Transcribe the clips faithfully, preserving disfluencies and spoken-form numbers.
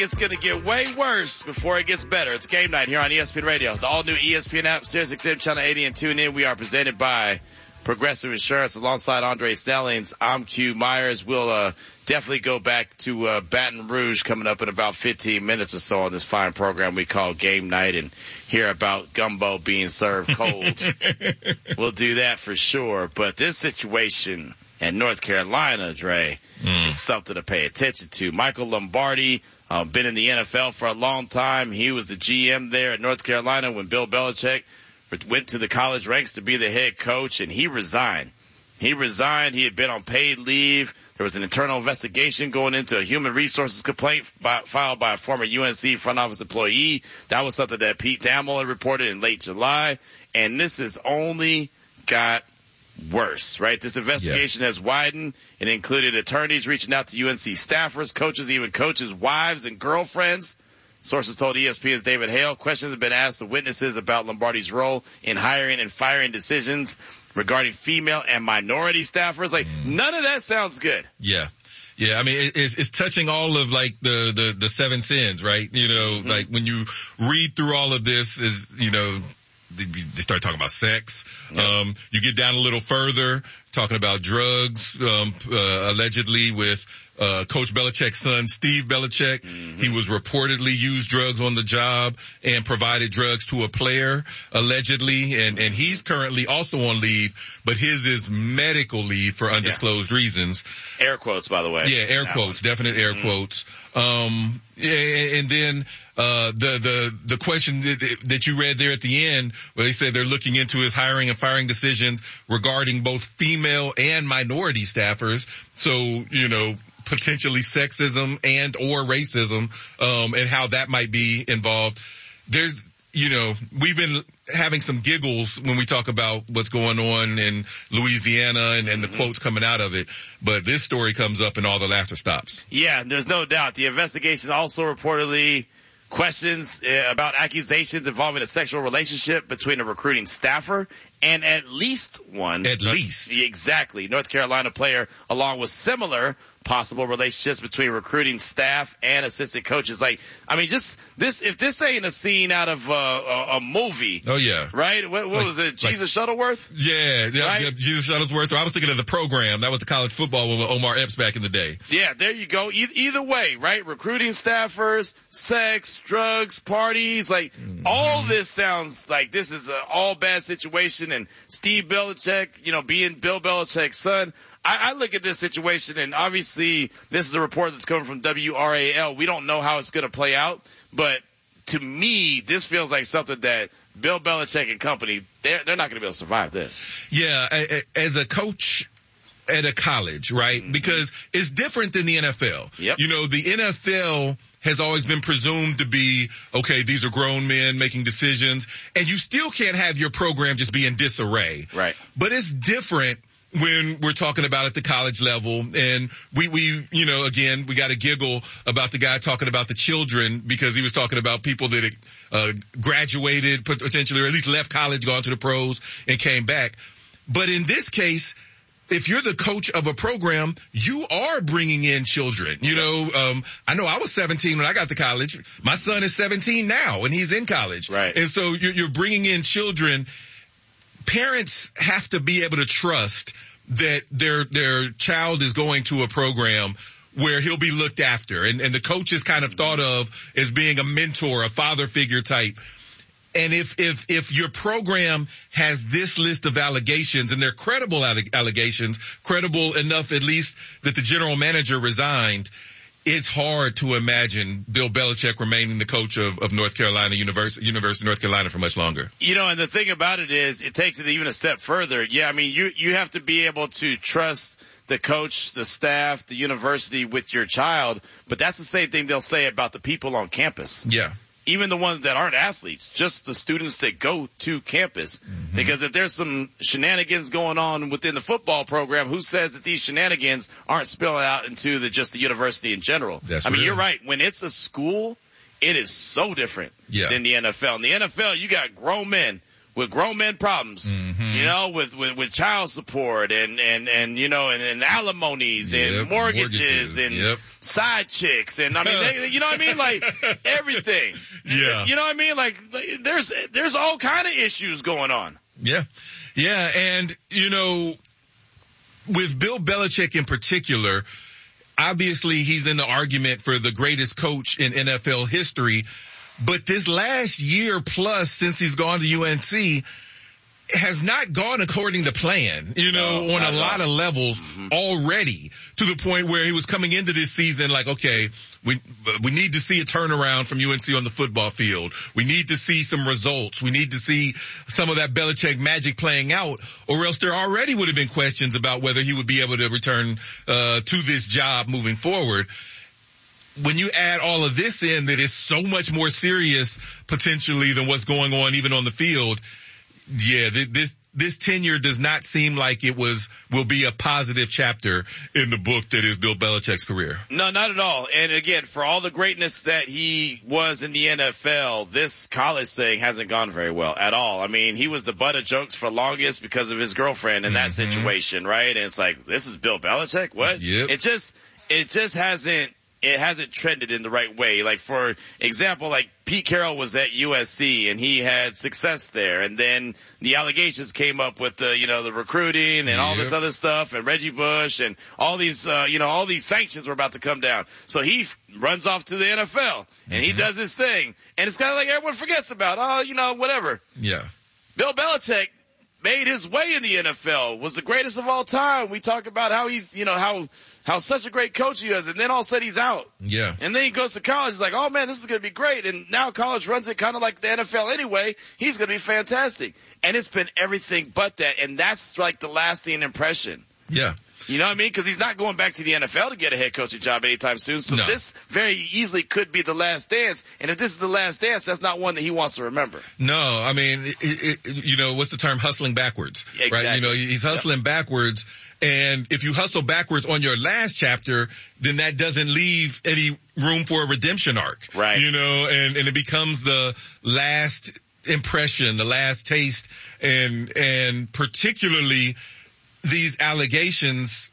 It's going to get way worse before it gets better. It's game night here on E S P N Radio. The all-new E S P N app, Sirius X M Channel eighty, and tune in. We are presented by Progressive Insurance alongside Andre Snellings. I'm Q Myers. We'll uh, definitely go back to uh, Baton Rouge coming up in about fifteen minutes or so on this fine program we call Game Night and hear about gumbo being served cold. We'll do that for sure. But this situation in North Carolina, Dre, mm. is something to pay attention to. Michael Lombardi, uh, been in the N F L for a long time. He was the G M there at North Carolina when Bill Belichick went to the college ranks to be the head coach, and he resigned. He resigned. He had been on paid leave. There was an internal investigation going into a human resources complaint by, filed by a former U N C front office employee. That was something that Pete Thamel had reported in late July, and this has only got worse, right? This investigation yeah. has widened and included attorneys reaching out to U N C staffers, coaches, even coaches' wives and girlfriends. Sources told E S P N's David Hale questions have been asked of witnesses about Lombardi's role in hiring and firing decisions regarding female and minority staffers. Like, mm. none of that sounds good. Yeah. Yeah, I mean, it, it's, it's touching all of, like, the, the, the seven sins, right? You know, mm-hmm. like, when you read through all of this, is, you know, they start talking about sex. Yep. Um, you get down a little further, talking about drugs, um, uh, allegedly with, uh, Coach Belichick's son, Steve Belichick. Mm-hmm. He was reportedly used drugs on the job and provided drugs to a player, allegedly. And, and he's currently also on leave, but his is medical leave for undisclosed yeah. reasons. Air quotes, by the way. Yeah, air that quotes, one. definite air mm-hmm. quotes. Um, yeah, and then, uh, the, the, the question that, that you read there at the end, where they said they're looking into his hiring and firing decisions regarding both female and minority staffers. So, you know, potentially sexism and or racism, um, and how that might be involved. There's, you know, we've been having some giggles when we talk about what's going on in Louisiana and, and the mm-hmm. quotes coming out of it. But this story comes up and all the laughter stops. Yeah, there's no doubt. The investigation also reportedly questions uh, about accusations involving a sexual relationship between a recruiting staffer and at least one. At North, least. Exactly. North Carolina player, along with similar possible relationships between recruiting staff and assistant coaches. Like, I mean, just this, if this ain't a scene out of uh, a, a movie. Oh, yeah. Right? What, what like, was it? Jesus like, Shuttleworth? Yeah, yeah, right? yeah. Jesus Shuttleworth. I was thinking of the program. That was the college football one with Omar Epps back in the day. Yeah, there you go. E- either way, right? Recruiting staffers, sex, drugs, parties. Like, mm-hmm. all this sounds like this is an all bad situation. And Steve Belichick, you know, being Bill Belichick's son. I, I look at this situation, and obviously this is a report that's coming from W R A L. We don't know how it's going to play out, but to me, this feels like something that Bill Belichick and company, they're, they're not going to be able to survive this. Yeah, as a coach at a college, right? Mm-hmm. Because it's different than the N F L. Yep. You know, the N F L has always been presumed to be, okay, these are grown men making decisions, and you still can't have your program just be in disarray. Right. But it's different when we're talking about at the college level, and we, we, you know, again, we got to giggle about the guy talking about the children because he was talking about people that uh, graduated potentially, or at least left college, gone to the pros and came back. But in this case, if you're the coach of a program, you are bringing in children. You know, um, I know I was seventeen when I got to college. My son is seventeen now, and he's in college. Right. And so you're, you're bringing in children. Parents have to be able to trust that their their child is going to a program where he'll be looked after. And, and the coach is kind of thought of as being a mentor, a father figure type. And if, if, if your program has this list of allegations, and they're credible allegations, credible enough at least that the general manager resigned, it's hard to imagine Bill Belichick remaining the coach of, of North Carolina University, University of North Carolina for much longer. You know, and the thing about it is it takes it even a step further. Yeah, I mean, you, you have to be able to trust the coach, the staff, the university with your child, but that's the same thing they'll say about the people on campus. Yeah. Even the ones that aren't athletes, just the students that go to campus. Mm-hmm. Because if there's some shenanigans going on within the football program, who says that these shenanigans aren't spilling out into the just the university in general? That's I mean, real. You're right. When it's a school, it is so different yeah. than the N F L. In the N F L, you got grown men with grown men problems, mm-hmm. you know, with, with, with child support and, and, and, you know, and, and alimonies yep. and mortgages, mortgages. and yep. side chicks. And I mean, they, you know what I mean? Like everything. Yeah. You know what I mean? Like there's, there's all kind of issues going on. Yeah. Yeah. And, you know, with Bill Belichick in particular, obviously he's in the argument for the greatest coach in N F L history. But this last year plus since he's gone to U N C has not gone according to plan, you know, no, on a lot of levels mm-hmm. already, to the point where he was coming into this season like, okay, we we need to see a turnaround from U N C on the football field. We need to see some results. We need to see some of that Belichick magic playing out, or else there already would have been questions about whether he would be able to return uh to this job moving forward. When you add all of this in, that is so much more serious potentially than what's going on even on the field. Yeah, this, this tenure does not seem like it was, will be a positive chapter in the book that is Bill Belichick's career. No, not at all. And again, for all the greatness that he was in the N F L, this college thing hasn't gone very well at all. I mean, he was the butt of jokes for longest because of his girlfriend in that mm-hmm. situation, right? And it's like, this is Bill Belichick? What? Yep. It just, it just hasn't, it hasn't trended in the right way. Like, for example, like Pete Carroll was at U S C and he had success there, and then the allegations came up with the, you know, the recruiting and yep. all this other stuff, and Reggie Bush and all these, uh, you know, all these sanctions were about to come down. So he f- runs off to the N F L and mm-hmm. he does his thing, and it's kind of like everyone forgets about, oh, you know, whatever. Yeah. Bill Belichick made his way in the N F L, was the greatest of all time. We talk about how he's, you know, how, how such a great coach he is, and then all of a sudden he's out. Yeah. And then he goes to college, he's like, oh man, this is going to be great. And now college runs it kind of like the N F L anyway. He's going to be fantastic. And it's been everything but that. And that's like the lasting impression. Yeah. You know what I mean? Because he's not going back to the N F L to get a head coaching job anytime soon. So no. this very easily could be the last dance. And if this is the last dance, that's not one that he wants to remember. No, I mean, it, it, you know, what's the term? Hustling backwards. Exactly. Right? You know, he's hustling yep. backwards. And if you hustle backwards on your last chapter, then that doesn't leave any room for a redemption arc. Right. You know, and, and it becomes the last impression, the last taste, and, and particularly these allegations,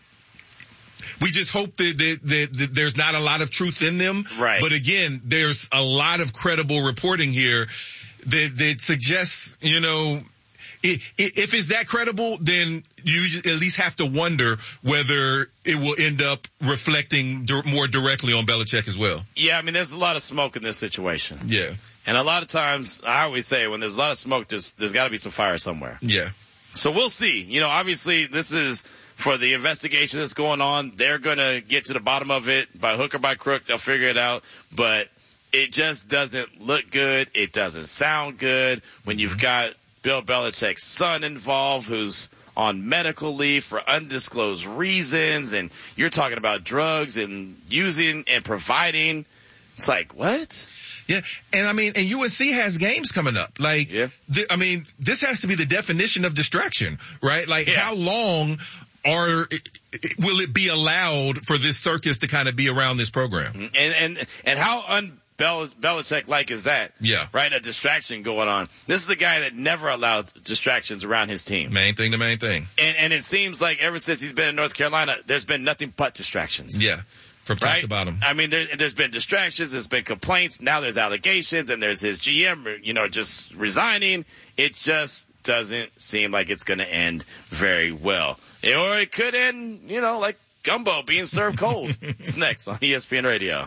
we just hope that, that, that, that there's not a lot of truth in them. Right. But again, there's a lot of credible reporting here that, that suggests, you know, if it's that credible, then you at least have to wonder whether it will end up reflecting more directly on Belichick as well. Yeah, I mean, there's a lot of smoke in this situation. Yeah. And a lot of times, I always say, when there's a lot of smoke, there's, there's got to be some fire somewhere. Yeah. So we'll see. You know, obviously, this is for the investigation that's going on. They're going to get to the bottom of it by hook or by crook. They'll figure it out. But it just doesn't look good. It doesn't sound good when you've got Bill Belichick's son involved, who's on medical leave for undisclosed reasons, and you're talking about drugs and using and providing. It's like, what? Yeah, and I mean, and U S C has games coming up. Like, yeah. th- I mean, this has to be the definition of distraction, right? Like, yeah. how long are will it be allowed for this circus to kind of be around this program? And and and how un Bel- Belichick-like is that? Yeah. Right? A distraction going on. This is a guy that never allowed distractions around his team. Main thing, the main thing. And, and it seems like ever since he's been in North Carolina, there's been nothing but distractions. Yeah. From top right? to bottom. I mean, there, there's been distractions, there's been complaints, now there's allegations, and there's his G M, you know, just resigning. It just doesn't seem like it's going to end very well. Or it could end, you know, like gumbo being served cold. It's next on E S P N Radio.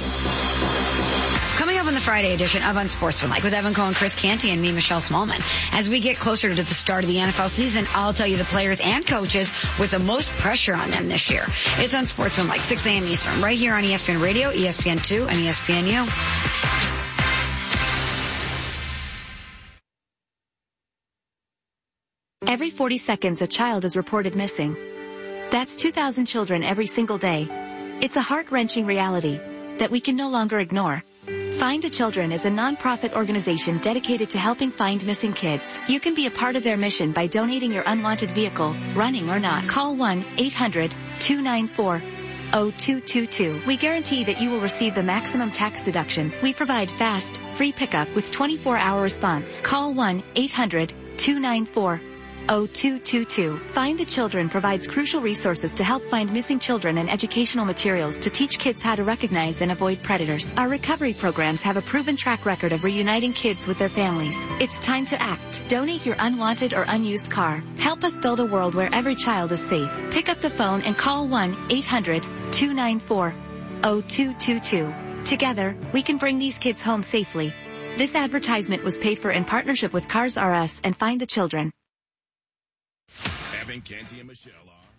Coming up on the Friday edition of Unsportsmanlike with Evan Cohen, Chris Canty, and me, Michelle Smallman. As we get closer to the start of the N F L season, I'll tell you the players and coaches with the most pressure on them this year. It's Unsportsmanlike, six a.m. Eastern, right here on E S P N Radio, E S P N two, and E S P N U. Every forty seconds, a child is reported missing. That's two thousand children every single day. It's a heart-wrenching reality that we can no longer ignore. Find the Children is a non-profit organization dedicated to helping find missing kids. You can be a part of their mission by donating your unwanted vehicle, running or not. Call one eight hundred two nine four oh two two two. We guarantee that you will receive the maximum tax deduction. We provide fast, free pickup with twenty-four hour response. Call one eight hundred two nine four oh two two two. Find the Children provides crucial resources to help find missing children and educational materials to teach kids how to recognize and avoid predators. Our recovery programs have a proven track record of reuniting kids with their families. It's time to act. Donate your unwanted or unused car. Help us build a world where every child is safe. Pick up the phone and call one eight hundred two nine four oh two two two. Together, we can bring these kids home safely. This advertisement was paid for in partnership with Cars R Us and Find the Children. Evan, Canty, and Michelle are